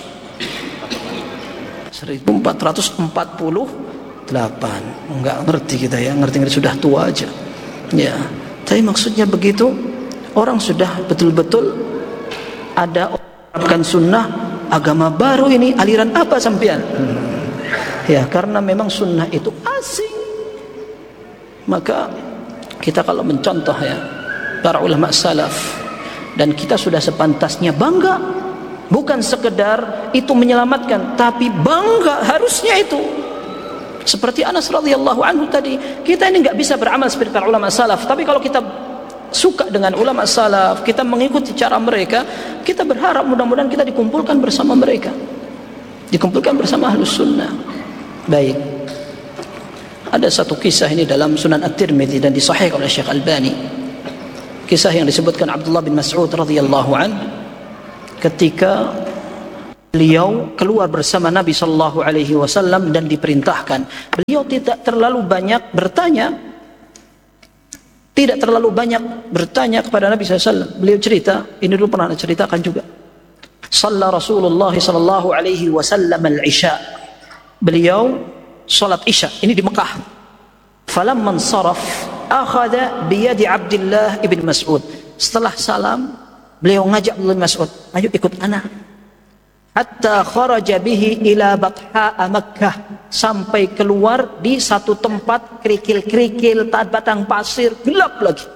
seribu empat ratus empat puluh delapan. Enggak ngerti kita ya, ngerti-ngerti sudah tua aja. Ya, tapi maksudnya begitu, orang sudah betul-betul ada orang sunnah, agama baru ini, aliran apa sampean? Hmm. Ya, karena memang sunnah itu asing. Maka kita kalau mencontoh ya para ulama salaf, dan kita sudah sepantasnya bangga, bukan sekedar itu menyelamatkan, tapi bangga harusnya itu. Seperti Anas radhiyallahu anhu tadi, kita ini nggak bisa beramal seperti para ulama salaf, tapi kalau kita suka dengan ulama salaf, kita mengikuti cara mereka, kita berharap mudah-mudahan kita dikumpulkan bersama mereka, dikumpulkan bersama ahlus sunnah. Baik, ada satu kisah ini dalam Sunan At-Tirmidzi dan disahihkan oleh Syekh Albani. Kisah yang disebutkan Abdullah bin Mas'ud radhiyallahu an, ketika beliau keluar bersama Nabi sallallahu alaihi wasallam dan diperintahkan, beliau tidak terlalu banyak bertanya, tidak terlalu banyak bertanya kepada Nabi sallallahu alaihi wasallam. Beliau cerita, ini dulu pernah ceritakan juga. Shalla Rasulullah sallallahu alaihi wasallam al-isya. Beliau salat isya ini di Mekah. Falamman saraf akhadha biyadi Abdullah ibn Mas'ud. Setelah salam beliau ngajak Abdullah bin Mas'ud, ayo ikut ana. Hatta kharaja bihi ila batha Makkah, sampai keluar di satu tempat kerikil-kerikil batang pasir gelap lagi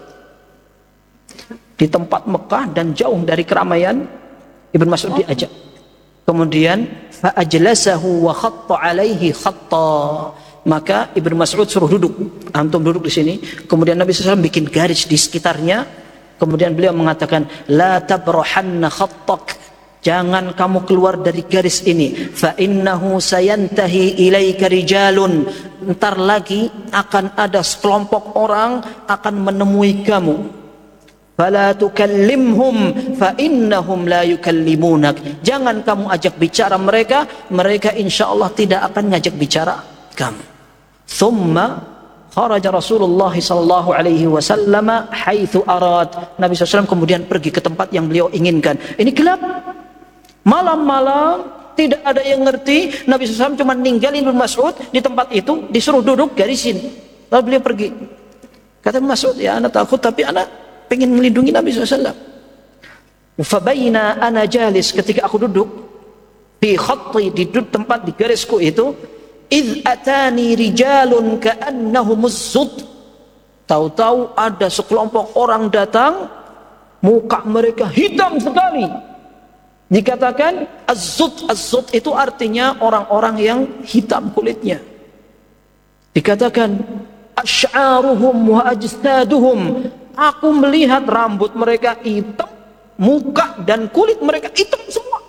di tempat Mekah dan jauh dari keramaian. Ibn Mas'ud diajak, kemudian fa ajlasahu wa khatta alaihi khatta, maka Ibn Mas'ud suruh duduk, antum duduk di sini. Kemudian Nabi shallallahu alaihi wasallam bikin garis di sekitarnya. Kemudian beliau mengatakan, la tabrahanna khattak, jangan kamu keluar dari garis ini. Fa innahu sayantahi ilaika rijalun, entar lagi akan ada sekelompok orang akan menemui kamu. Fala tukallimhum fa innahum la yukallimunak, jangan kamu ajak bicara mereka, mereka insyaallah tidak akan ngajak bicara kamu. Thumma kharaja Rasulullah sallallahu alaihi wasallam haitsu arad. Nabi sallallahu alaihi wasallam kemudian pergi ke tempat yang beliau inginkan. Ini gelap, malam-malam, tidak ada yang ngerti. Nabi sallallahu alaihi wasallam cuma ninggalin Ibnu Mas'ud di tempat itu, disuruh duduk garisin, lalu beliau pergi. Kata Ibnu Mas'ud, ya anak takut tapi anak pengen melindungi Nabi sallallahu alaihi wasallam. Fabaina ana jalis, ketika aku duduk fi khatti, di tempat di garisku itu, id atani rijalun ka'annahumuz zud, tahu-tahu ada sekelompok orang datang, muka mereka hitam sekali. Dikatakan az-zud, az-zud itu artinya orang-orang yang hitam kulitnya. Dikatakan asy'aruhum wa ajsaduhum, aku melihat rambut mereka hitam, muka dan kulit mereka hitam semua.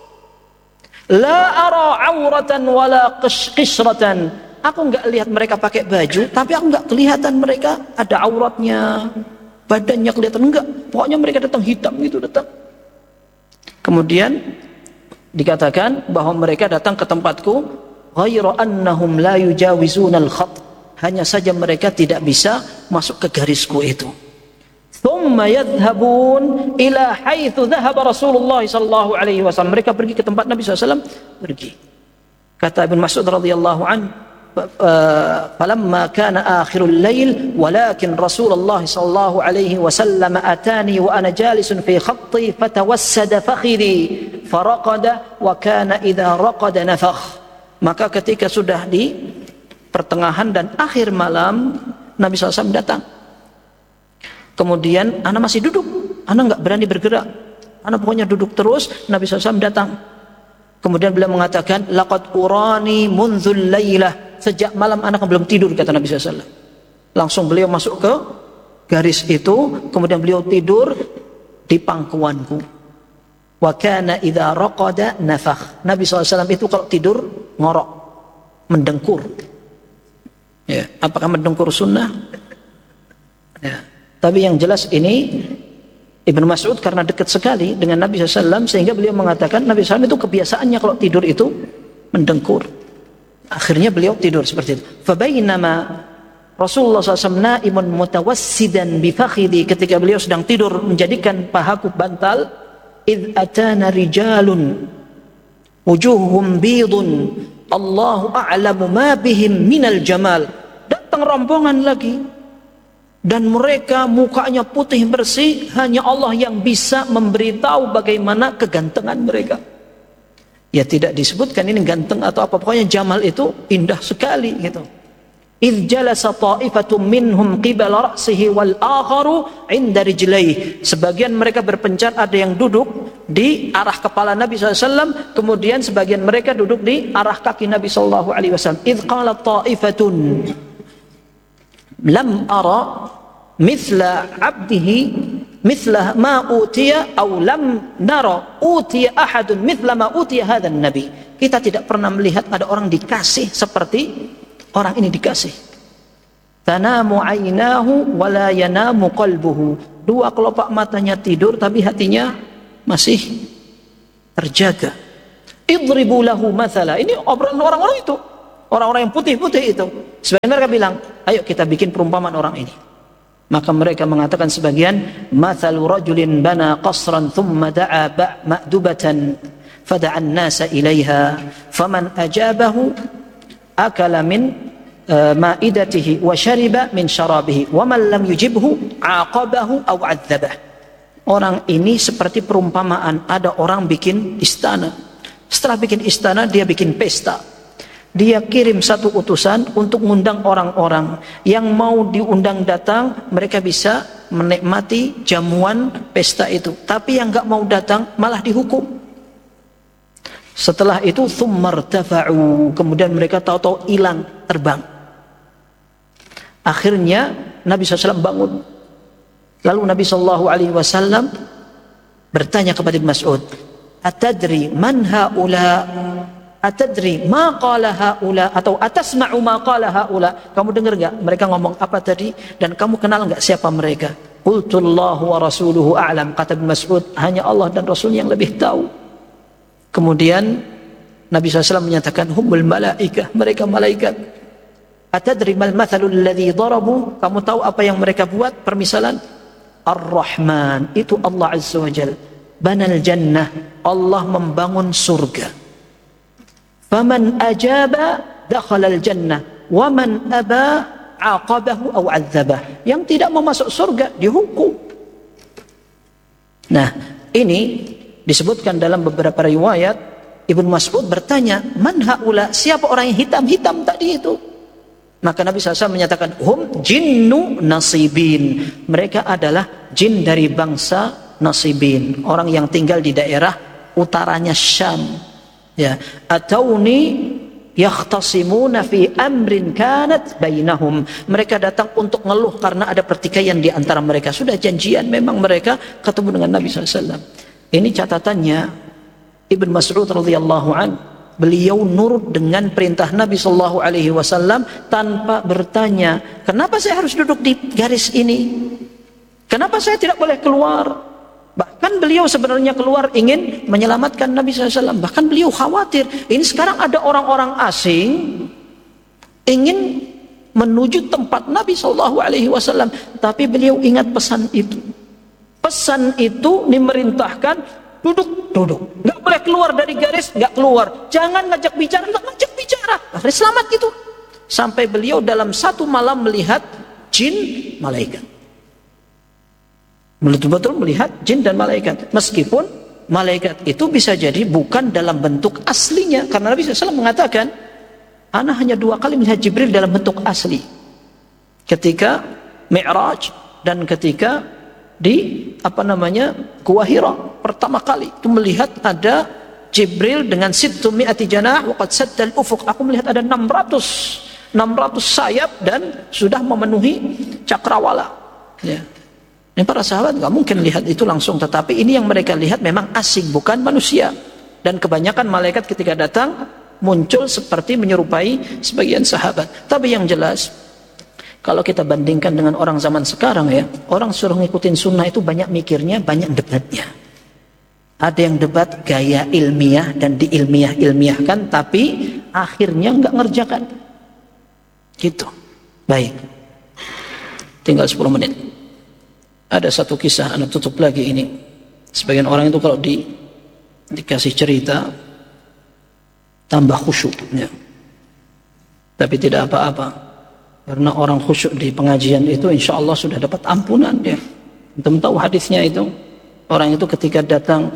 La ara auratan wala qishratan, aku enggak lihat mereka pakai baju, tapi aku enggak kelihatan mereka ada auratnya, badannya kelihatan, enggak. Pokoknya mereka datang hitam gitu, datang. Kemudian dikatakan bahwa mereka datang ke tempatku, ghairu annahum la yujawizunal khat, hanya saja mereka tidak bisa masuk ke garisku itu. Thumma yadhhabun ila haitsu dhahaba Rasulullah sallallahu alaihi wasallam, mereka pergi ke tempat Nabi sallallahu alaihi wasallam, pergi. Kata Ibnu Mas'ud radhiyallahu an, falamma kana akhirul lail walakin Rasulullah sallallahu alaihi wasallam atani wa ana jalisun fi khatti fatawassada fakhidhi faraqada wa kana idza raqada nafakh. Maka ketika sudah di pertengahan dan akhir malam, Nabi sallallahu alaihi wasallam datang. Kemudian ana masih duduk, ana enggak berani bergerak, ana pokoknya duduk terus. Nabi sallallahu alaihi wasallam datang. Kemudian beliau mengatakan, laqad urani mundzul lailah, sejak malam anak belum tidur, kata Nabi sallallahu alaihi wasallam. Langsung beliau masuk ke garis itu, kemudian beliau tidur di pangkuanku. Wa kana idza raqada nafakh, Nabi sallallahu alaihi wasallam itu kalau tidur ngorok, mendengkur. Ya, apakah mendengkur sunnah? Ya. Tapi yang jelas ini Ibnu Mas'ud karena dekat sekali dengan Nabi sallallahu alaihi wasallam, sehingga beliau mengatakan Nabi sallallahu alaihi wasallam itu kebiasaannya kalau tidur itu mendengkur. Akhirnya beliau tidur seperti itu. Fabainama Rasulullah sallallahu alaihi wasallam naimun mutawassidan bi fakhidhi, ketika beliau sedang tidur menjadikan pahaku bantal, id atana rijalun wujuhum bidun Allahu a'lamu ma bihim minal jamal, datang rombongan lagi dan mereka mukanya putih bersih, hanya Allah yang bisa memberitahu bagaimana kegantengan mereka. Ya tidak disebutkan ini ganteng atau apa, pokoknya jamal itu indah sekali gitu. Idh jalasa ta'ifatum minhum qibala ra'sihi wal akharu 'inda rijlaihi, sebagian mereka berpencar, ada yang duduk di arah kepala Nabi sallallahu alaihi wasallam, kemudian sebagian mereka duduk di arah kaki Nabi sallallahu alaihi wasallam. Idh qala ta'ifatun lam ara mithla abdihi mithla ma utiya aw lam nara utiya ahadun mithla ma utiya hadzal nabi, kita tidak pernah melihat ada orang dikasih seperti orang ini dikasih. Tanamu ainahu wa la yanamu qalbuhu, dua kelopak matanya tidur tapi hatinya masih terjaga. Idribu lahu mathala, ini obrolan orang-orang itu, orang-orang yang putih-putih itu. Sebagian mereka bilang, ayo kita bikin perumpamaan orang ini. Maka mereka mengatakan sebagian, mathalu rajulin bana qasran thumma da'a ma'dubatan fada'an nasa ilaiha faman ajabahu akala min uh, ma'idatihi wa syariba min syarabihi wa man lam yujibhu aqabahu aw 'adzabah. Orang ini seperti perumpamaan ada orang bikin istana. Setelah bikin istana dia bikin pesta. Dia kirim satu utusan untuk mengundang orang-orang yang mau diundang datang, mereka bisa menikmati jamuan pesta itu. Tapi yang enggak mau datang malah dihukum. Setelah itu tsummartafa'u, kemudian mereka tahu-tahu hilang, terbang. Akhirnya Nabi shallallahu alaihi wasallam bangun. Lalu Nabi shallallahu alaihi wasallam bertanya kepada Ibn Mas'ud, "Atadri man haula?" Atadri ma qala haula, atau atasma'u ma qala haula, kamu dengar enggak mereka ngomong apa tadi, dan kamu kenal enggak siapa mereka? Qultullahu wa rasuluhu a'lam, kata Ibn Mas'ud, hanya Allah dan Rasul yang lebih tahu. Kemudian Nabi shallallahu alaihi wasallam menyatakan, humul malaikah, mereka malaikat. Atadri mal mathalul ladzi darabu, kamu tahu apa yang mereka buat permisalan? Ar-Rahman, itu Allah azza wa jalla. Banal jannah, Allah membangun surga. Faman ajaba dakhala al-jannah wa man aba aqabahu aw 'adzabah. Yang tidak mau masuk surga dihukum. Nah, ini disebutkan dalam beberapa riwayat. Ibnu Mas'ud bertanya, man haula, siapa orang yang hitam-hitam tadi itu? Maka Nabi shallallahu alaihi wasallam menyatakan, hum jinnu nasibin, mereka adalah jin dari bangsa nasibin, orang yang tinggal di daerah utaranya Syam. Ya, atauni yakhtasimuna fi amrin kanat bainahum, mereka datang untuk ngeluh karena ada pertikaian di antara mereka. Sudah janjian memang mereka ketemu dengan Nabi shallallahu alaihi wasallam. Ini catatannya Ibnu Mas'ud radhiyallahu an, beliau nurut dengan perintah Nabi sallallahu alaihi wasallam tanpa bertanya, kenapa saya harus duduk di garis ini? Kenapa saya tidak boleh keluar? Bahkan beliau sebenarnya keluar ingin menyelamatkan Nabi shallallahu alaihi wasallam. Bahkan beliau khawatir, ini sekarang ada orang-orang asing ingin menuju tempat Nabi shallallahu alaihi wasallam, tapi beliau ingat pesan itu. Pesan itu dimerintahkan, duduk, duduk, nggak boleh keluar dari garis, nggak keluar, jangan ngajak bicara, nggak ngajak bicara, harus selamat gitu. Sampai beliau dalam satu malam melihat jin malaikat, betul-betul melihat jin dan malaikat, meskipun malaikat itu bisa jadi bukan dalam bentuk aslinya, karena Nabi shallallahu alaihi wasallam mengatakan, ana hanya dua kali melihat Jibril dalam bentuk asli, ketika Mi'raj dan ketika di apa namanya Gua Hira. Pertama kali itu melihat ada Jibril dengan sittu mi'ati janah wa qad saddal ufuq, aku melihat ada enam ratus sayap dan sudah memenuhi cakrawala. Ya. Ini para sahabat nggak mungkin lihat itu langsung, tetapi ini yang mereka lihat memang asing, bukan manusia. Dan kebanyakan malaikat ketika datang muncul seperti menyerupai sebagian sahabat. Tapi yang jelas, kalau kita bandingkan dengan orang zaman sekarang ya, orang suruh ngikutin sunnah itu banyak mikirnya, banyak debatnya. Ada yang debat gaya ilmiah dan diilmiah-ilmiahkan, tapi akhirnya nggak ngerjakan. Gitu. Baik. Tinggal sepuluh menit. Ada satu kisah, anak tutup lagi ini. Sebagian orang itu kalau di, dikasih cerita tambah khusyuk ya. Tapi tidak apa-apa, karena orang khusyuk di pengajian itu insya Allah sudah dapat ampunan dia. Antum tahu hadisnya itu, orang itu ketika datang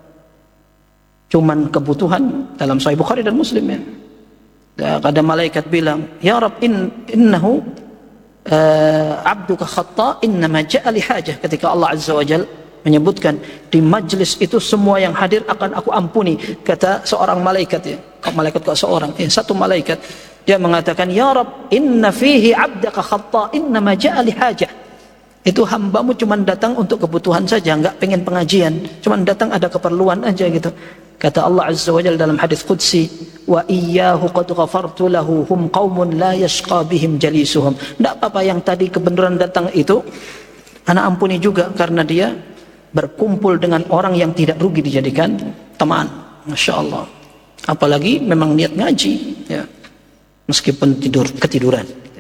cuman kebutuhan, dalam Sahih Bukhari dan Muslim ya, ada malaikat bilang, ya Rabb, in, innahu Uh, abduka khata innama ja'a li hajah. Ketika Allah azza wa jalla menyebutkan di majlis itu semua yang hadir akan aku ampuni, kata seorang malaikat ya, malaikat kok seorang ya, satu malaikat, dia mengatakan, ya Rabb, inna fihi abdaka khata innama ja'a li hajah, itu hambamu cuma datang untuk kebutuhan saja, enggak pengen pengajian, cuma datang ada keperluan aja gitu. Kata Allah azza wa jalla dalam hadis qudsi, wa iyyahu qad ghafartu lahu hum qaumun la yashqa bihim jalisuhum. Enggak apa-apa yang tadi kebenaran datang itu ana ampuni juga, karena dia berkumpul dengan orang yang tidak rugi dijadikan teman. Masya Allah. Apalagi memang niat ngaji ya, meskipun tidur ketiduran.